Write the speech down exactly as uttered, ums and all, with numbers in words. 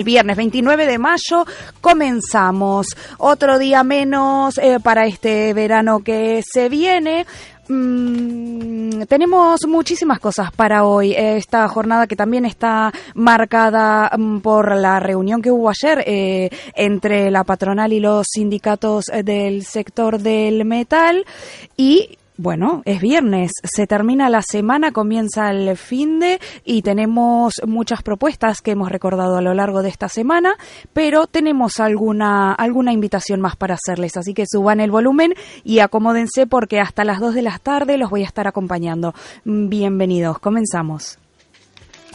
Viernes veintinueve de mayo comenzamos otro día menos eh, para este verano que se viene. Mm, tenemos muchísimas cosas para hoy, esta jornada que también está marcada mm, por la reunión que hubo ayer eh, entre la patronal y los sindicatos del sector del metal. Y bueno, es viernes, se termina la semana, comienza el finde y tenemos muchas propuestas que hemos recordado a lo largo de esta semana, pero tenemos alguna alguna invitación más para hacerles, así que suban el volumen y acomódense porque hasta las dos de la tarde los voy a estar acompañando. Bienvenidos, comenzamos.